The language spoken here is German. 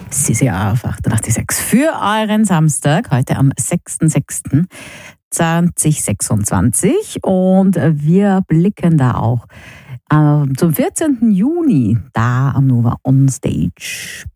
Sie sind auf 88,6 für euren Samstag, heute am 6.6.2026. Und wir blicken da auch zum 14. Juni, da am Nova On Stage